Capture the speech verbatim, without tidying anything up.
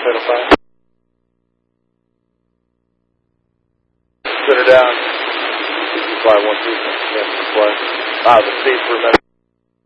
Middle five. Center down. Fly one two. Fly. Ah, the speed for a minute.